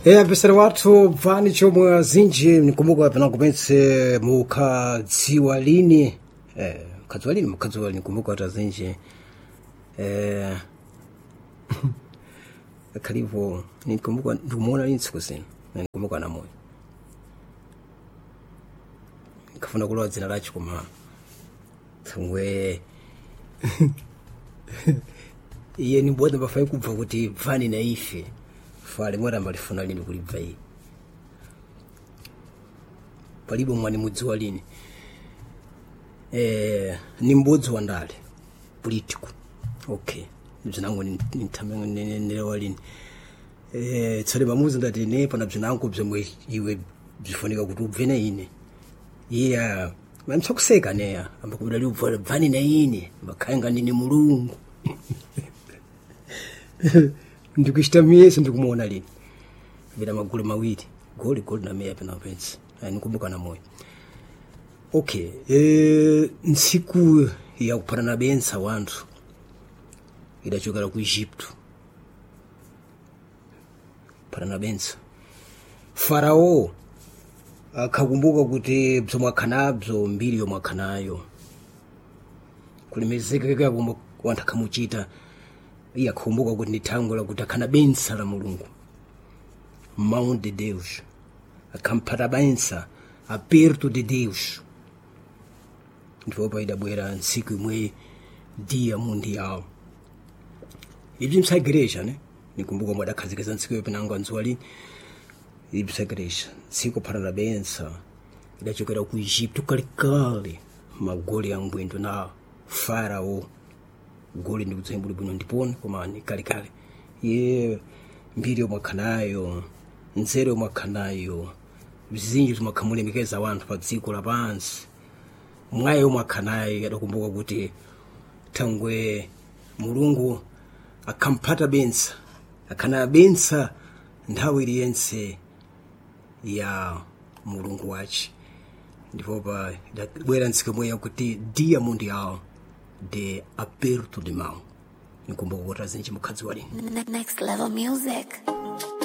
Apesar watu vani chomwe azinji nikumbuka panakupetse mukadziwa lini mukadziwa lini nikumbuka watu azinji kalivo nikumbuka ndumuona lini tsiku zino nikumbuka na moyo nikafuna kulowa dzina lacho koma tungwe iye nimbodza pafai kubva kuti vani na ife fale mwera malifuna lini kulibva iyi palibo mwani mudziwa lini ni mbodzi wa ndale politiku okay bzinango nitamenelewa lini tsale mamuzi ndati ne pana bzinango bzomwe iwe bzifunika kuti ubvene ine iya mamtsakuseka neya ambakubula liubva vani na ine mbakhaenga nini mulungu ndikushita miyesi ndikumuona lini vila magulu mawili goli na meya pena pensi nikumbuka na moyo okay nsiku ya kupana bensa wantu idachokera ku Egypt pana bensa farao akakumbuka kuti bzomwakhanabzo mbiri yomwakhanayo kulimezeka kumbo wanthu akamuchita iye akumbuka kuti ndithangula kuti akhana bensa la mulungu mão de Deus akamphata bensa aperto de Deus ndipo paidabwera ntsiku imwe dia mundial ibzi msa igreja ne nikumbuka mwadakhazikisa ntsiku yo penango anzuwa lini ibzi igreja ntsiku phata bensa idachokera ku Egypto kalikali magoli angwendo na farao goli ndikudzembuli bwino ndipone koma ni kalikali ye mbiri yomwakhanayo nzere yomwakhanayo vizinji zomwakhamulemekeza wanthu pa dziko lapansi mwayi yomwakhanayo adakumbuka kuti thangwe mulungu akamphata bensa akhana bensa nthawi iliyense ya mulungu wace ndipo pa idabwera ntsiku imwe yakuti dia mundial de aperto de mão nikumbuka kuti azinji mukhadziwa lini. Next level music.